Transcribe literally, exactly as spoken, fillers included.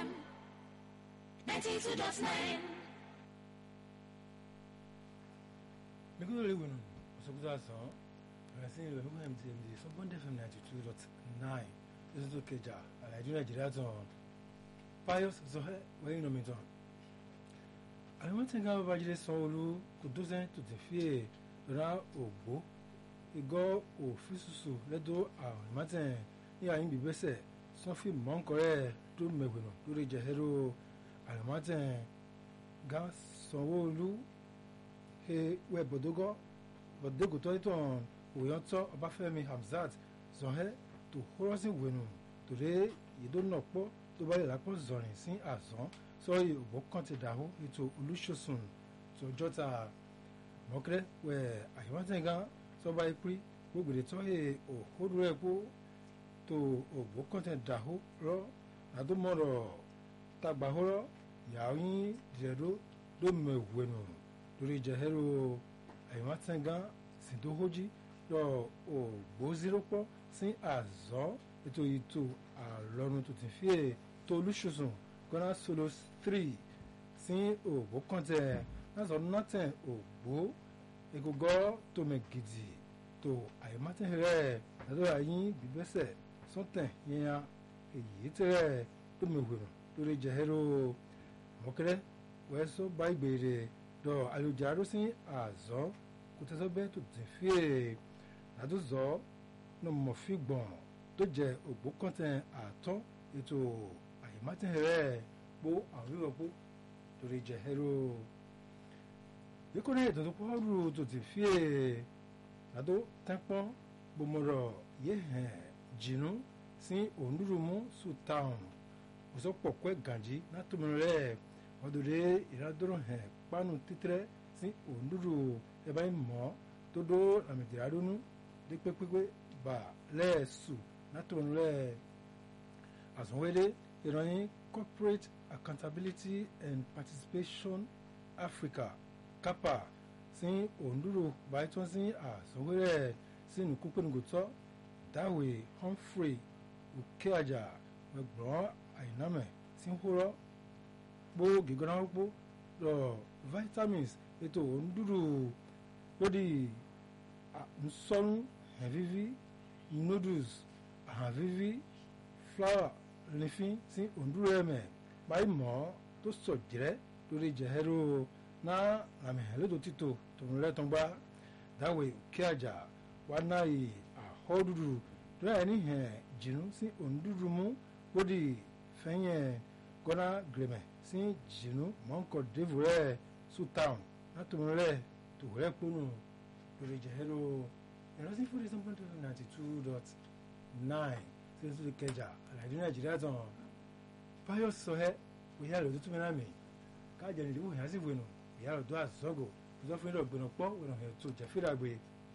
M ninety-two point nine. Mikudo Lewin, Sokuza song, and I think we're going to be some Bond F M ninety-two point nine. This is Keja, and I do Nigeria on Pius Zohe, where you know me. I want to go over the Solu, Kuduzen to the Fie, Ra Obo, Igo, O Fisusu, Ledo, our Martin, here in Bibese, Sophie Monkore, to Meguno, to the Jahero, and Martin Gas Solu. He we bodogo bodogo to iton oyonto Obafemi Hamzat zonhe to horosi wenu tore idonnopo to ba le lapo zorin sin azon so yobo kan ti daho ito Olusosun to jota mokre we ayiwatengan so ba ipri gbogbere to he o hodu epo to obo kan ti daho ro adomoro tagbahoro yayin diredo do mewenu lórí jẹhẹrò àyèmátẹ́ngán sìndóhójì lọ ògbózírọ́pọ̀ sí àzọ́ ètò ètò àlọ́run tó ti fi ètò Olúṣòsùn gọ́nà solos three sí ògbó kọ́ńtẹ̀ lásán nọ́tẹ̀ ògbó egogọ́ tó mẹ́gìdì tó àyèmátẹ́rẹ́ lọ́dọ̀ àyín bíbẹ́sẹ̀ sọ́tẹ̀ yẹn èyí tẹ́rẹ́ tó mẹ́wèrò lórí jẹhẹrò mọ́kẹ́rẹ́ wẹ́sọ́ bá ìgbèrè dɔ alujaro si azɔ kutɛsɛbɛ tó ti fie adozɔ nɔmɔfi gbɔn tó jɛ ògbó kɔntɛn àtɔ ètò àyèmátɛrɛ kpó àwọn ìwọ̀kpó torí jɛ hɛrò yíkọ́nà ètò tó kpọ́rù tó ti fie adó tẹ́kpọ́n gbọmọdɔ yéhɛn dzinú sí òǹdúrúmú sùtàwọn òsɔkpɔkɔɛ gàdzi nàtòmìrɛ ọdọdẹ ìrádọrọ hẹn kpanu titrẹ sí òǹdúró ẹbá yìí mọ tó dó àmìtìrádónú dípẹ́pẹ́pẹ́ bà lẹ́ẹ̀sù látọ̀nù lẹ́ àsùnwélé ìròyìn corporate accountability and participation Africa kápá sí òǹdúró báyìí tó sí àsùnwélé sínú kúpẹ́nugòtọ́ dáwé Humphrey Ukeaja ẹgbọ́n àyìnámẹ̀ sí hóró kpó gígọ́nà kpó lọ vitamins ètò òǹdúró lódì nsọ́nù hẹ̀víví noodles àhàvíví flour nífín sí òǹdúró ẹ̀mẹ̀ báyìí mọ́ tó sọ jẹ́rẹ́ lórí jẹ̀hẹ́rò náà làmì hẹ̀lẹ́dọ̀ títò tòmùlẹ́tọ̀ngbá dáwé Ukeaja wà náà yìí àhọ́dúdú lórí ẹni hẹ̀ jìnnú sí òǹdúró mú lódì fẹ́yẹ̀ gọ́nà gírẹ̀mẹ̀ sí jìnnú mọ́ńkọ̀ dèvùrẹ́ sùtàwọn látòmùrẹ́ tòwúrẹ́ kpónú lórí jẹ̀hẹ́rò ìrántí fún ìsọ̀n pọ́ńtò ninety two dot nine sí ẹ̀sùn Ìkẹjà àlàyé Nàìjíríà tán Pius sọ̀hẹ́ òyà rẹ̀ tó tún mẹ́rin mi káàjẹ́ nìdíwò yẹn sì wẹ̀nù òyà rẹ̀ tó àzọ́gò tó fún ìdọ̀ gbẹ̀nà pọ̀ wẹ̀nà hẹ̀ tó jẹ̀fẹ́dàgbé